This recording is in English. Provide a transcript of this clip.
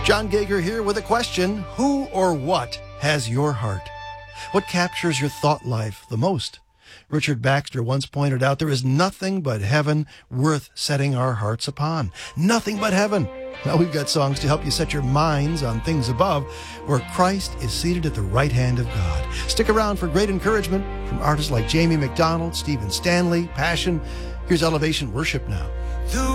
John Gager here with a question. Who or what has your heart? What captures your thought life the most? Richard Baxter once pointed out there is nothing but heaven worth setting our hearts upon. Nothing but heaven. Now we've got songs to help you set your minds on things above, where Christ is seated at the right hand of God. Stick around for great encouragement from artists like Jamie McDonald, Stephen Stanley, Passion. Here's Elevation Worship now.